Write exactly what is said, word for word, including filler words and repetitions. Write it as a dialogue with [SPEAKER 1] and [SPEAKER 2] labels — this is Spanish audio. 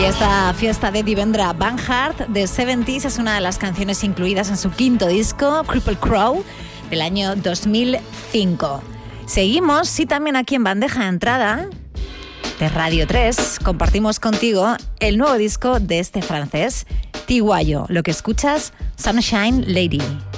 [SPEAKER 1] Esta fiesta de Divendra Banhart de setenta es una de las canciones incluidas en su quinto disco, Cripple Crow, del año dos mil cinco. Seguimos, sí, también aquí en bandeja de entrada de Radio tres, compartimos contigo el nuevo disco de este francés, Tiguayo. Lo que escuchas, Sunshine Lady.